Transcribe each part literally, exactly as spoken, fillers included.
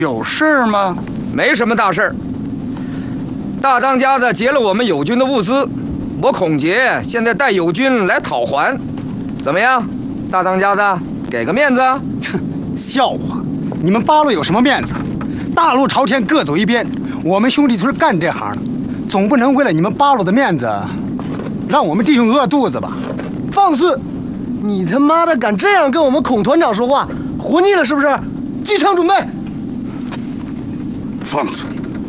有事儿吗？ 没什么大事儿。大当家的劫了我们友军的物资，我孔杰现在带友军来讨还，怎么样？大当家的，给个面子？ 哼，笑话！你们八路有什么面子？大路朝天，各走一边。我们兄弟就是干这行的，总不能为了你们八路的面子，让我们弟兄饿肚子吧？ 放肆！你他妈的敢这样跟我们孔团长说话，活腻了是不是？进场准备。 放肆！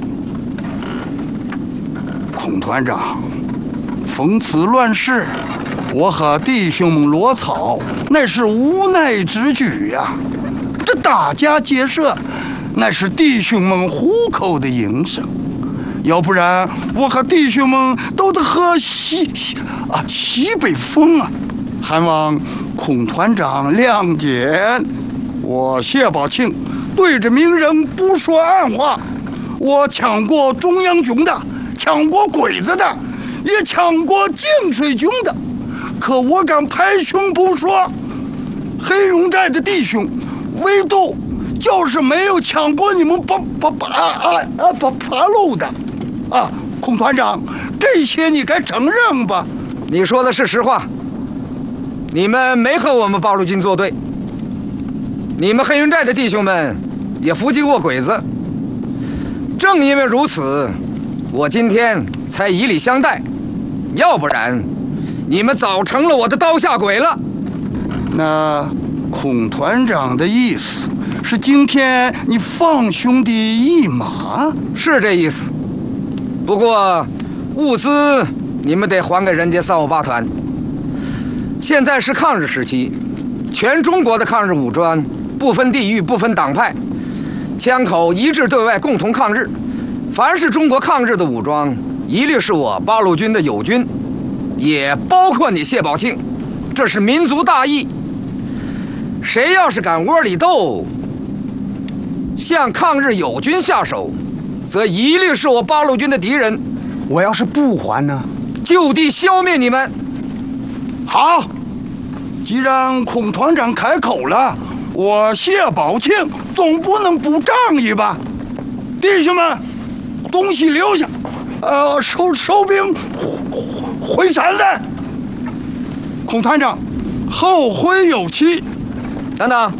孔团长，逢此乱世，我和弟兄们落草，那是无奈之举呀。这打家劫舍，那是弟兄们糊口的营生，要不然我和弟兄们都得喝西啊西北风啊！还望孔团长谅解。我谢宝庆对着名人不说暗话，我抢过中央军的，抢过鬼子的，也抢过净水军的，可我敢拍胸脯说，黑龙寨的弟兄唯独就是没有抢过你们八八八啊啊八八路的啊！孔团长，这些你该承认吧？ 你说的是实话，你们没和我们八路军作对，你们黑云寨的弟兄们也伏击过鬼子。正因为如此，我今天才以礼相待，要不然你们早成了我的刀下鬼了。 那孔团长的意思是今天你放兄弟一马？ 是这意思。不过物资你们得还给人家三五八团。现在是抗日时期，全中国的抗日武装不分地域不分党派，枪口一致对外，共同抗日。凡是中国抗日的武装，一律是我八路军的友军，也包括你谢宝庆。这是民族大义。谁要是敢窝里斗，向抗日友军下手，则一律是我八路军的敌人。 我要是不还呢？ 就地消灭你们。 好，既然孔团长开口了，我谢宝庆总不能不仗义吧？弟兄们，东西留下，呃，收收兵回山来。孔团长，后会有期。 等等，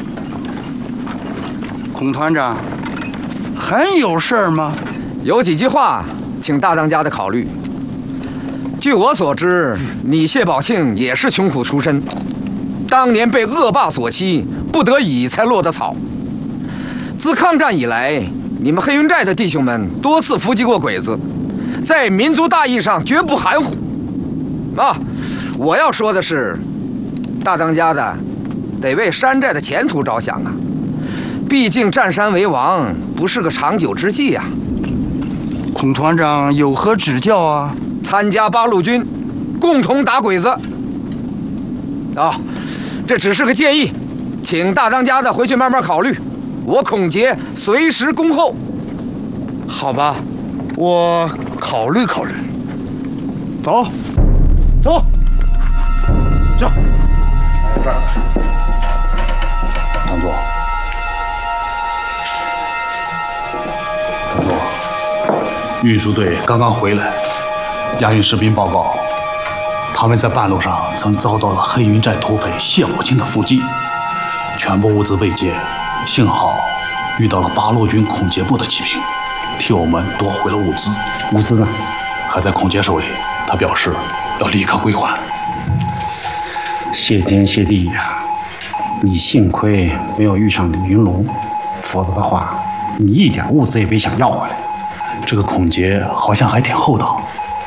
孔团长，还有事儿吗？ 有几句话，请大当家的考虑。据我所知，你谢宝庆也是穷苦出身，当年被恶霸所欺，不得已才落得草。自抗战以来，你们黑云寨的弟兄们多次伏击过鬼子，在民族大义上绝不含糊。啊，我要说的是，大当家的得为山寨的前途着想啊！毕竟占山为王不是个长久之计啊。 孔团长有何指教啊？ 参加八路军，共同打鬼子。啊、哦，这只是个建议，请大当家的回去慢慢考虑。我孔杰随时恭候。 好吧，我考虑考虑。 走，走，这， 这儿，团座，团座，运输队刚刚回来。押运士兵报告，他们在半路上曾遭到了黑云寨土匪谢宝庆的伏击，全部物资被劫，幸好遇到了八路军孔杰部的骑兵，替我们夺回了物资。 物资呢？ 还在孔杰手里，他表示要立刻归还。 谢天谢地呀！你幸亏没有遇上李云龙，否则的话，你一点物资也别想要回来。 这个孔杰好像还挺厚道。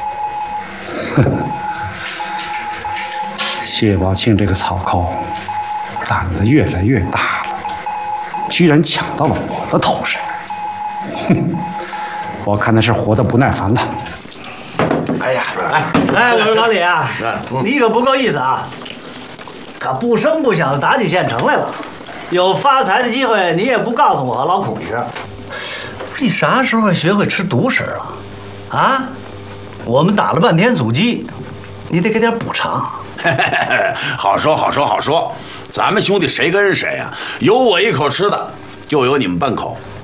谢宝庆这个草寇，胆子越来越大了，居然抢到了我的头上。哼，我看他是活得不耐烦了。 哎呀，哎哎，我说老李啊，你可不够意思啊！可不声不响的打起县城来了，有发财的机会你也不告诉我和老孔一声。你啥时候学会吃独食了？啊？我们打了半天阻击，你得给点补偿。 好说好说好说，咱们兄弟谁跟谁呀、啊？有我一口吃的， 又有你们半口，